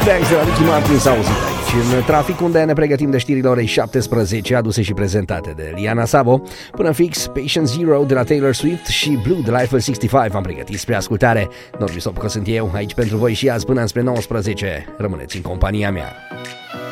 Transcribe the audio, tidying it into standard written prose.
Bags de la Ricky Martin s-a auzit aici în trafic, unde ne pregătim de știrile orei 17, aduse și prezentate de Liana Sabo. Până fix, Patient Zero de la Taylor Swift și Blue de la Eiffel 65 am pregătit spre ascultare. Norbi Sopucă sunt eu, aici pentru voi și azi până înspre 19. Rămâneți în compania mea.